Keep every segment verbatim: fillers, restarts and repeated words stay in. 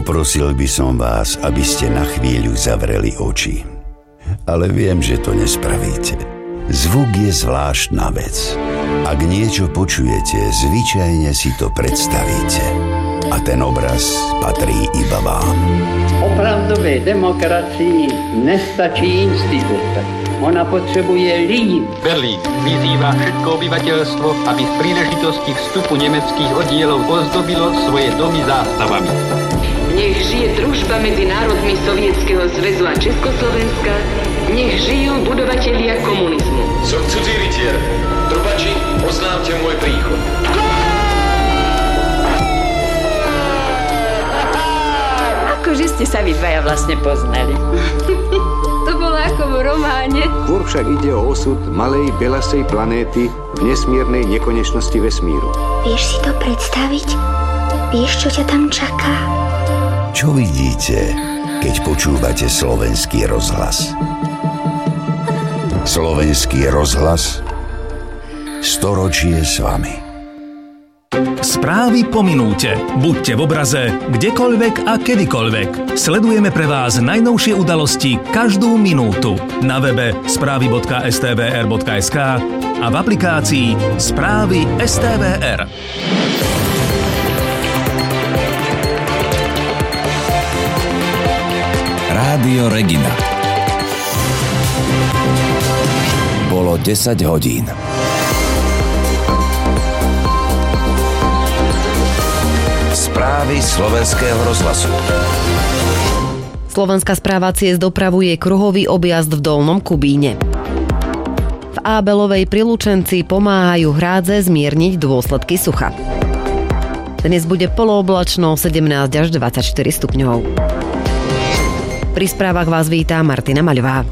Poprosil by som vás, aby ste na chvíľu zavreli oči. Ale viem, že to nespravíte. Zvuk je zvláštna vec. Ak niečo počujete, zvyčajne si to predstavíte. A ten obraz patrí iba vám. Opravdové demokracii nestačí institut. Ona potřebuje lidi. Berlín vyzýva všetko obyvateľstvo, aby v príležitosti vstupu nemeckých oddielov ozdobilo svoje domy zástavami. Nech žije družba medzi národmi Sovietskeho zväzu a Československa, nech žijú budovatelia komunizmu. Som cudzí rytier. Trubači, oznámte môj príchod. Akože ste sa vy dvaja vlastne poznali. To bolo ako v románe. Tvor však ide o osud malej belasej planéty v nesmiernej nekonečnosti vesmíru. Vieš si to predstaviť? Vieš, čo ťa tam čaká? Čo vidíte, keď počúvate Slovenský rozhlas? Slovenský rozhlas? Storočie s vami. Správy po minúte. Buďte v obraze, kdekoľvek a kedykoľvek. Sledujeme pre vás najnovšie udalosti každú minútu. Na webe správy bodka es té vé er bodka es ká a v aplikácii Správy es té vé er. Rádio Regina. Bolo desať hodín. Správy Slovenského rozhlasu. Slovenská správa ciest dopravuje kruhový objazd v Dolnom Kubíne. V Ábelovej pri Lučenci pomáhajú hrádze zmierniť dôsledky sucha. Dnes bude polooblačno, sedemnásť až dvadsaťštyri stupňov. Pri správach vás vítá Martina Maľová.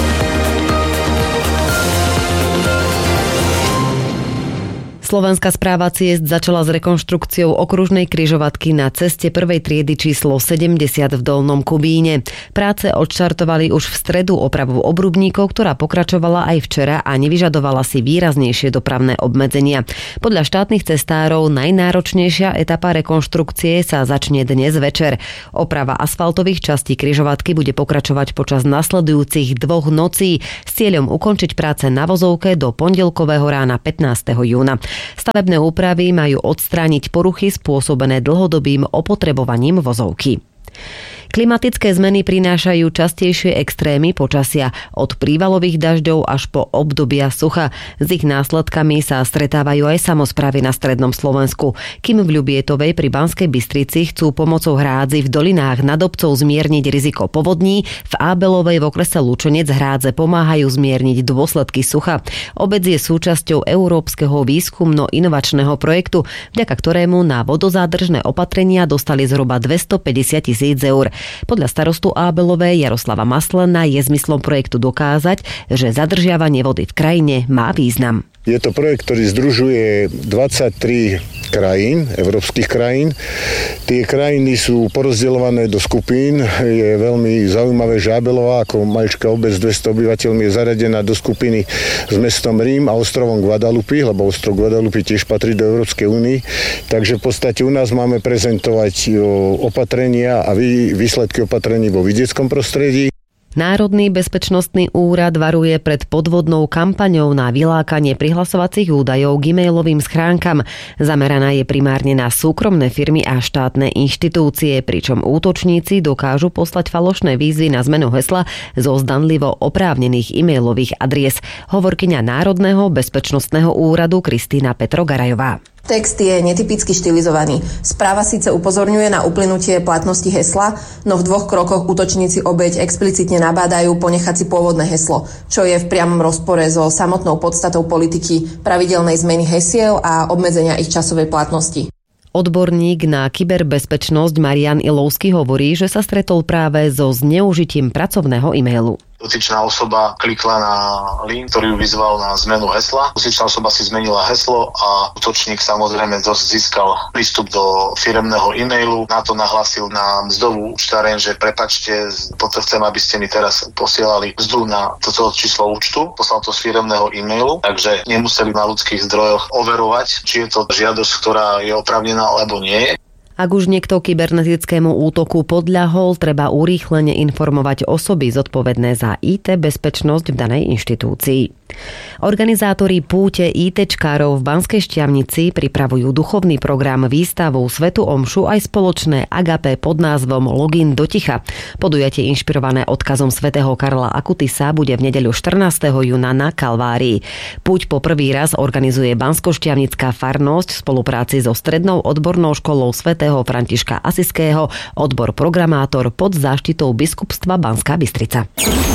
Slovenská správa ciest začala s rekonštrukciou okružnej križovatky na ceste prvej triedy číslo sedemdesiat v Dolnom Kubíne. Práce odštartovali už v stredu opravu obrubníkov, ktorá pokračovala aj včera a nevyžadovala si výraznejšie dopravné obmedzenia. Podľa štátnych cestárov najnáročnejšia etapa rekonštrukcie sa začne dnes večer. Oprava asfaltových častí križovatky bude pokračovať počas nasledujúcich dvoch nocí s cieľom ukončiť práce na vozovke do pondelkového rána pätnásteho júna. Stavebné úpravy majú odstrániť poruchy spôsobené dlhodobým opotrebovaním vozovky. Klimatické zmeny prinášajú častejšie extrémy počasia, od prívalových dažďov až po obdobia sucha. S ich následkami sa stretávajú aj samosprávy na strednom Slovensku. Kým v Ľubietovej pri Banskej Bystrici chcú pomocou hrádzi v dolinách nad obcov zmierniť riziko povodní, v Ábelovej v okrese Lučenec hrádze pomáhajú zmierniť dôsledky sucha. Obec je súčasťou Európskeho výskumno-inovačného projektu, vďaka ktorému na vodozádržné opatrenia dostali zhruba dvestopäťdesiat tisíc eur. Podľa starostu Ábelovej Jaroslava Maslena je zmyslom projektu dokázať, že zadržiavanie vody v krajine má význam. Je to projekt, ktorý združuje dvadsaťtri krajín, európskych krajín. Tie krajiny sú porozdeľované do skupín. Je veľmi zaujímavé, že Ábelová ako maličká obec s dvesto obyvateľmi je zaradená do skupiny s mestom Rím a ostrovom Guadalupe, lebo ostrov Guadalupe tiež patrí do Európskej únie. Takže v podstate u nás máme prezentovať opatrenia a výsledky opatrení vo vidieckom prostredí. Národný bezpečnostný úrad varuje pred podvodnou kampaňou na vylákanie prihlasovacích údajov k e-mailovým schránkam. Zameraná je primárne na súkromné firmy a štátne inštitúcie, pričom útočníci dokážu poslať falošné výzvy na zmenu hesla zo zdanlivo oprávnených e-mailových adries. Hovorkyňa Národného bezpečnostného úradu Kristína Petrogarajová. Text je netypicky štilizovaný. Správa síce upozorňuje na uplynutie platnosti hesla, no v dvoch krokoch útočníci obeť explicitne nabádajú ponechať si pôvodné heslo, čo je v priamom rozpore so samotnou podstatou politiky pravidelnej zmeny hesiel a obmedzenia ich časovej platnosti. Odborník na kyberbezpečnosť Marian Ilovský hovorí, že sa stretol práve so zneužitím pracovného e-mailu. Dotyčná osoba klikla na link, ktorý ju vyzval na zmenu hesla. Dotyčná osoba si zmenila heslo a útočník samozrejme získal prístup do firemného e-mailu. Na to nahlásil na mzdovú účtareň, že prepačte, potom chcem, aby ste mi teraz posielali mzdu na toto číslo účtu. Poslal to z firemného e-mailu, takže nemuseli na ľudských zdrojoch overovať, či je to žiadosť, ktorá je oprávnená alebo nie je. Ak už niekto kybernetickému útoku podľahol, treba urýchlene informovať osoby zodpovedné za í té bezpečnosť v danej inštitúcii. Organizátori púte ITčkárov v Banskej Štiavnici pripravujú duchovný program výstavu Svätú omšu aj spoločné agapé pod názvom Login do ticha. Podujatie inšpirované odkazom svätého Karla Akutisa bude v nedeľu štrnásteho júna na Kalvárii. Púť po prvý raz organizuje Banskoštiavnická farnosť v spolupráci so Strednou odbornou školou svätého Františka Asiského, odbor programátor pod záštitou biskupstva Banská Bystrica.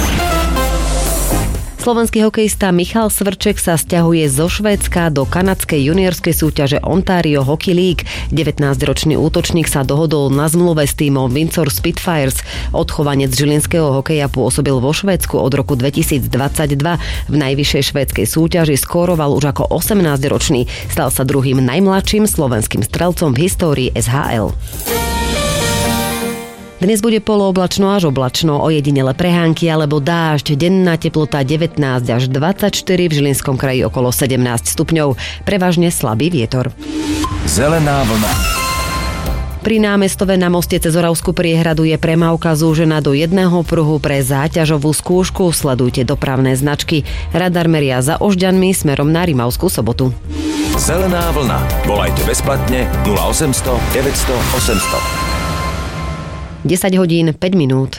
Slovenský hokejista Michal Svrček sa sťahuje zo Švédska do kanadskej juniorskej súťaže Ontario Hockey League. devätnásťročný útočník sa dohodol na zmluve s tímom Windsor Spitfires. Odchovanec žilinského hokeja pôsobil vo Švédsku od roku dvetisícdvadsaťdva. V najvyššej švédskej súťaži skóroval už ako osemnásťročný. Stal sa druhým najmladším slovenským strelcom v histórii es há el. Dnes bude polooblačno až oblačno, ojedinele prehánky alebo dážď, denná teplota devätnásť až dvadsaťštyri, v Žilinskom kraji okolo sedemnásť stupňov, prevažne slabý vietor. Zelená vlna. Pri námestove na moste cez Oravskú priehradu je premávka zúžená do jedného pruhu pre záťažovú skúšku. Sledujte dopravné značky. Radar meria za Ožďanmi smerom na Rimavskú Sobotu. Zelená vlna. Volajte bezplatne nula osemsto deväťsto osemsto. desať hodín päť minút.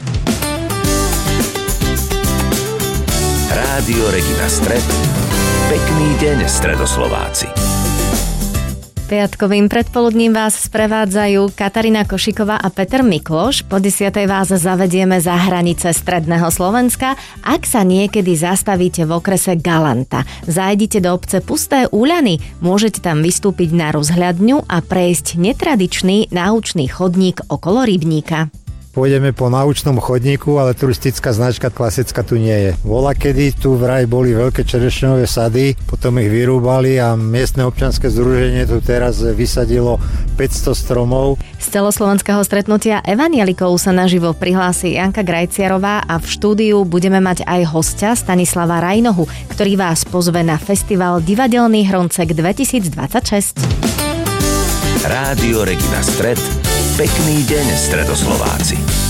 Rádio Regina Stred. Pekný deň, Stredoslováci. Piatkovým predpoludním vás sprevádzajú Katarína Košiková a Peter Mikloš. Po desiatej vás zavedieme za hranice stredného Slovenska. Ak sa niekedy zastavíte v okrese Galanta, zájdite do obce Pusté Úľany, môžete tam vystúpiť na rozhľadňu a prejsť netradičný náučný chodník okolo rybníka. Pôjdeme po náučnom chodníku, ale turistická značka klasická tu nie je. Volakedy tu vraj boli veľké čerešňové sady, potom ich vyrúbali a miestne občianske združenie tu teraz vysadilo päťsto stromov. Z celoslovenského stretnutia evanjelikov sa naživo prihlási Janka Grajciarová a v štúdiu budeme mať aj hostia Stanislava Rajnohu, ktorý vás pozve na festival Divadelný Hroncek dvetisícdvadsaťšesť. Rádio Regina Stred. Pekný deň, Stredoslováci.